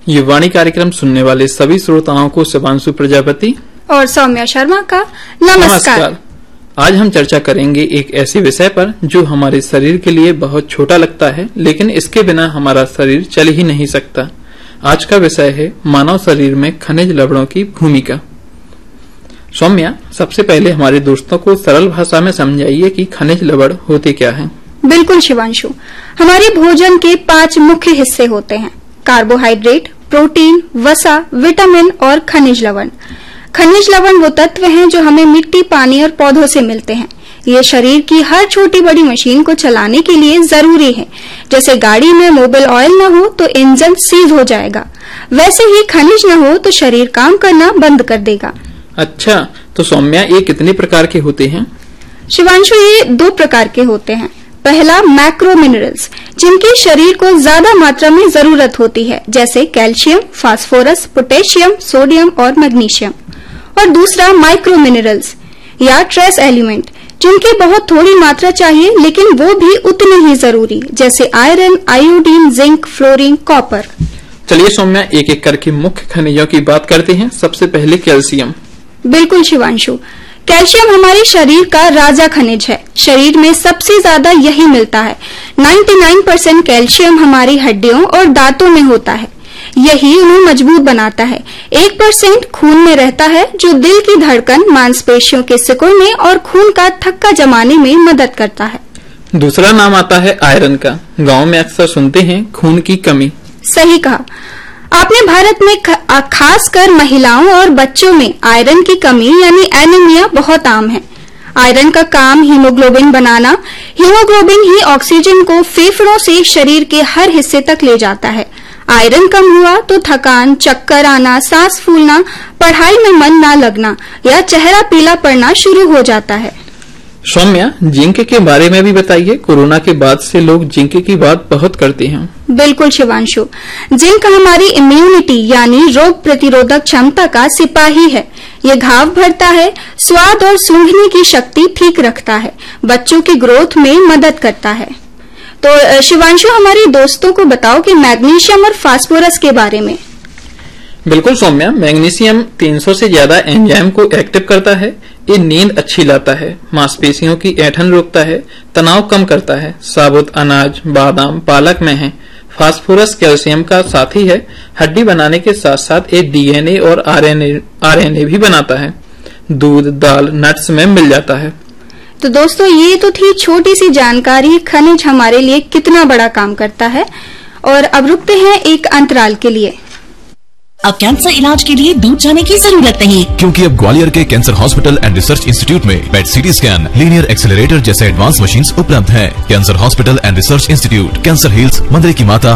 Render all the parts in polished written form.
ये वाणी कार्यक्रम सुनने वाले सभी श्रोताओं को शिवांशु प्रजापति और सौम्या शर्मा का नमस्कार। आज हम चर्चा करेंगे एक ऐसे विषय पर जो हमारे शरीर के लिए बहुत छोटा लगता है, लेकिन इसके बिना हमारा शरीर चल ही नहीं सकता। आज का विषय है मानव शरीर में खनिज लवणों की भूमिका। सौम्या, सबसे पहले हमारे दोस्तों को सरल भाषा में समझाइए कि खनिज लवण होते क्या हैं। बिल्कुल शिवांशु, हमारे भोजन के 5 मुख्य हिस्से होते हैं: कार्बोहाइड्रेट, प्रोटीन, वसा, विटामिन और खनिज लवण। खनिज लवण वो तत्व हैं जो हमें मिट्टी, पानी और पौधों से मिलते हैं। ये शरीर की हर छोटी बड़ी मशीन को चलाने के लिए जरूरी है। जैसे गाड़ी में मोबिल ऑयल न हो तो इंजन सीज हो जाएगा, वैसे ही खनिज न हो तो शरीर काम करना बंद कर देगा। अच्छा, तो सौम्या ये कितने प्रकार के होते हैं? शिवांशु, ये 2 प्रकार के होते हैं। पहला मैक्रो मिनरल्स, जिनकी शरीर को ज्यादा मात्रा में जरूरत होती है, जैसे कैल्शियम, फास्फोरस, पोटेशियम, सोडियम और मैग्नीशियम। और दूसरा माइक्रो मिनरल्स या ट्रेस एलिमेंट, जिनकी बहुत थोड़ी मात्रा चाहिए लेकिन वो भी उतनी ही जरूरी, जैसे iron, iodine, zinc, fluorine, copper. चलिए सौम्या, एक एक करके मुख्य खनिजों की बात करते हैं। सबसे पहले कैल्शियम। बिल्कुल शिवांशु, कैल्शियम हमारे शरीर का राजा खनिज है। शरीर में सबसे ज्यादा यही मिलता है। 99% कैल्शियम हमारी हड्डियों और दांतों में होता है। यही उन्हें मजबूत बनाता है। 1% खून में रहता है, जो दिल की धड़कन, मांसपेशियों के सिकुड़ने और खून का थक्का जमाने में मदद करता है। दूसरा नाम आता है आयरन का। गांव में अक्सर सुनते हैं खून की कमी। सही कहा आपने। भारत में खासकर महिलाओं और बच्चों में आयरन की कमी यानी एनीमिया बहुत आम है। आयरन का काम हीमोग्लोबिन बनाना। हीमोग्लोबिन ही ऑक्सीजन को फेफड़ों से शरीर के हर हिस्से तक ले जाता है। आयरन कम हुआ तो थकान, चक्कर आना, सांस फूलना, पढ़ाई में मन न लगना या चेहरा पीला पड़ना शुरू हो जाता है। सौम्या, जिंक के बारे में भी बताइए। कोरोना के बाद से लोग जिंक की बात बहुत करते हैं। बिल्कुल शिवांशु, जिंक हमारी इम्यूनिटी यानी रोग प्रतिरोधक क्षमता का सिपाही है। ये घाव भरता है, स्वाद और सूंघने की शक्ति ठीक रखता है, बच्चों की ग्रोथ में मदद करता है। तो शिवांशु, हमारे दोस्तों को बताओ कि मैग्नीशियम और फास्फोरस के बारे में। बिल्कुल सौम्या, मैग्नीशियम 300 से ज्यादा एंजाइम को एक्टिव करता है। ये नींद अच्छी लाता है, मांसपेशियों की ऐंठन रोकता है, तनाव कम करता है। साबुत अनाज, बादाम, पालक में है। फास्फोरस कैल्शियम का साथी है। हड्डी बनाने के साथ साथ ये डीएनए और आरएनए भी बनाता है। दूध, दाल, नट्स में मिल जाता है। तो दोस्तों, ये तो थी छोटी सी जानकारी खनिज हमारे लिए कितना बड़ा काम करता है। और अब रुकते हैं एक अंतराल के लिए। अब कैंसर इलाज के लिए दूर जाने की जरूरत नहीं, क्योंकि अब ग्वालियर के cancer hospital and research institute में पेट सीटी स्कैन, लीनियर एक्सेलरेटर जैसे एडवांस मशीन्स उपलब्ध हैं। Cancer hospital and research institute, cancer hills, मंदिर की माता।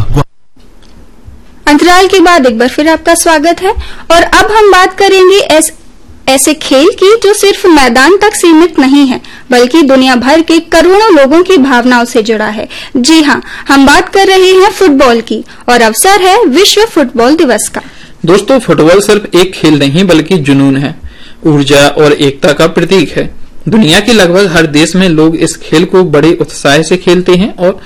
अंतराल के बाद एक बार फिर आपका स्वागत है। और अब हम बात करेंगे ऐसे खेल की जो सिर्फ मैदान तक सीमित नहीं है, बल्कि दुनिया भर के करोड़ों लोगों की भावनाओं से जुड़ा है। जी हाँ, हम बात कर रहे हैं फुटबॉल की, और अवसर है विश्व फुटबॉल दिवस का। दोस्तों, फुटबॉल सिर्फ एक खेल नहीं बल्कि जुनून है, ऊर्जा और एकता का प्रतीक है। दुनिया के लगभग हर देश में लोग इस खेल को बड़े उत्साह से खेलते हैं। और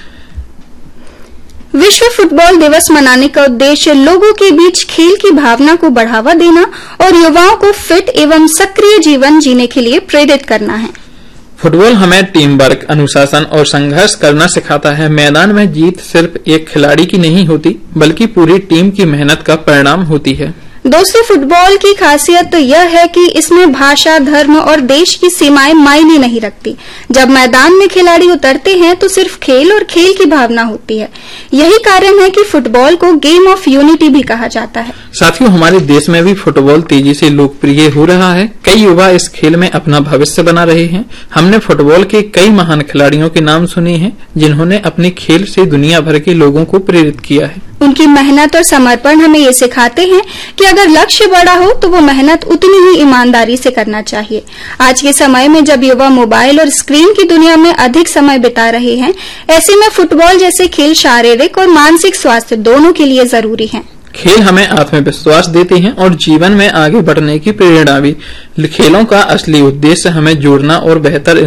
विश्व फुटबॉल दिवस मनाने का उद्देश्य लोगों के बीच खेल की भावना को बढ़ावा देना और युवाओं को फिट एवं सक्रिय जीवन जीने के लिए प्रेरित करना है। फुटबॉल हमें टीम वर्क, अनुशासन और संघर्ष करना सिखाता है। मैदान में जीत सिर्फ एक खिलाड़ी की नहीं होती, बल्कि पूरी टीम की मेहनत का परिणाम होती है। दोस्तों, फुटबॉल की खासियत तो यह है कि इसमें भाषा, धर्म और देश की सीमाएं मायने नहीं रखती। जब मैदान में खिलाड़ी उतरते हैं तो सिर्फ खेल और खेल की भावना होती है। यही कारण है कि फुटबॉल को गेम ऑफ यूनिटी भी कहा जाता है। साथियों, हमारे देश में भी फुटबॉल तेजी से लोकप्रिय हो रहा है। कई युवा इस खेल में अपना भविष्य बना रहे हैं। हमने फुटबॉल के कई महान खिलाड़ियों के नाम सुने हैं, जिन्होंने अपने खेल से दुनिया भर के लोगों को प्रेरित किया है। उनकी मेहनत और समर्पण हमें ये सिखाते हैं कि अगर लक्ष्य बड़ा हो तो वो मेहनत उतनी ही ईमानदारी से करना चाहिए। आज के समय में जब युवा मोबाइल और स्क्रीन की दुनिया में अधिक समय बिता रहे हैं, ऐसे में फुटबॉल जैसे खेल शारीरिक और मानसिक स्वास्थ्य दोनों के लिए जरूरी हैं। खेल हमें आत्मविश्वास देते हैं और जीवन में आगे बढ़ने की प्रेरणा भी। खेलों का असली उद्देश्य हमें जोड़ना और बेहतर